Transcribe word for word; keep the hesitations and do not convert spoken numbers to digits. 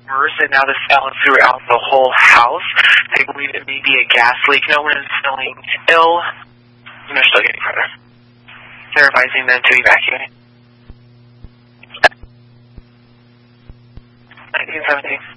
worse, and now the smell is throughout the whole house. They believe it may be a gas leak. No one is feeling ill, and they're still getting further. They're advising them to evacuate. nineteen seventeen.